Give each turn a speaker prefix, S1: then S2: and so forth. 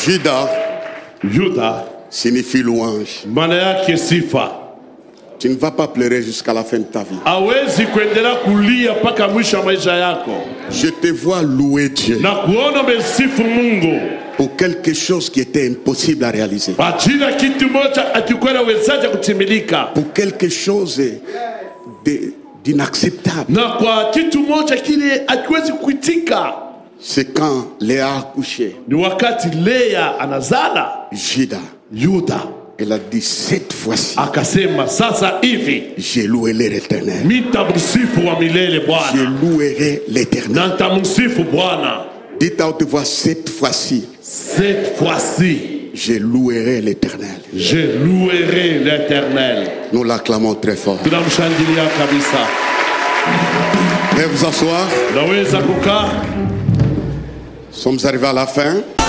S1: Juda
S2: signifie louange.
S1: maana yake sifa.
S2: Tu ne vas pas pleurer jusqu'à la fin de ta vie.
S1: Hawezi kuendelea kulia mpaka mwisho wa maisha yako.
S2: Je te vois louer Dieu
S1: Na kuona umesifu Mungu
S2: pour quelque chose qui était impossible à réaliser.
S1: kwa ajili ya kitu moja akikuwa wezaje kutimilika.
S2: Pour quelque chose d'inacceptable.
S1: Na kwa kitu moja kile akiwezi kuitika.
S2: C'est quand Léa a accouché.
S1: Ni wakati Lea anazala
S2: Juda. Elle a dit cette fois-ci.
S1: Akasema sasa hivi
S2: je louerai l'Éternel.
S1: Nitamsifu wa milele Bwana.
S2: Je louerai l'Éternel.
S1: Na nitamsifu Bwana.
S2: Dites à haute voix cette fois-ci.
S1: Cette fois-ci.
S2: Je louerai l'Éternel.
S1: Je louerai l'Éternel.
S2: Nous l'acclamons très fort.
S1: Tunamshangilia kabisa.
S2: Veuillez vous asseoir.
S1: Naweza kukaa.
S2: Nous sommes arrivés à la fin.